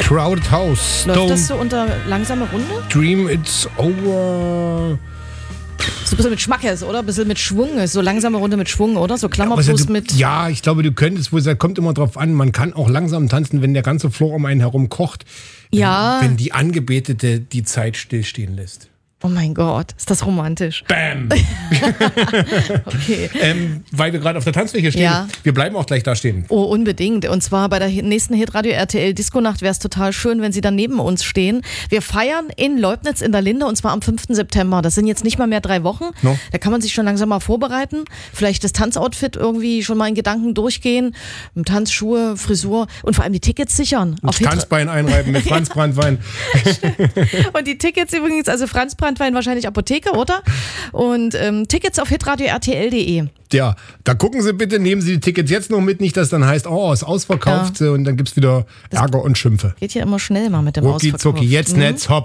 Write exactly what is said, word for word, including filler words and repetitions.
Crowded House. Läuft Don't das so unter langsame Runde? Dream It's Over. So ein bisschen mit Schmackes, oder? Ein bisschen mit Schwung. So langsame Runde mit Schwung, oder? So Klammerfuß ja, du, mit... Ja, ich glaube, du könntest, wo es kommt immer drauf an, man kann auch langsam tanzen, wenn der ganze Floor um einen herum kocht. Ja. Wenn, wenn die Angebetete die Zeit stillstehen lässt. Oh mein Gott, ist das romantisch. Bam! Okay. ähm, weil wir gerade auf der Tanzfläche stehen. Ja. Wir bleiben auch gleich da stehen. Oh, unbedingt. Und zwar bei der nächsten Hitradio R T L Disco-Nacht wäre es total schön, wenn Sie dann neben uns stehen. Wir feiern in Leubnitz in der Linde und zwar am fünften September. Das sind jetzt nicht mal mehr drei Wochen. No. Da kann man sich schon langsam mal vorbereiten. Vielleicht das Tanzoutfit irgendwie schon mal in Gedanken durchgehen. Tanzschuhe, Frisur und vor allem die Tickets sichern. Und Tanzbein einreiben mit Franz Branntwein. Und die Tickets übrigens, also Franz Branntwein wahrscheinlich Apotheke, oder? Und ähm, Tickets auf hitradio R T L punkt de. Ja, da gucken Sie bitte, nehmen Sie die Tickets jetzt noch mit, nicht, dass dann heißt, oh, ist ausverkauft, ja. Und dann gibt's wieder Ärger und Schimpfe. Geht hier immer schnell mal mit dem Rucki Ausverkauf. zucki, jetzt mhm. Netz, hopp.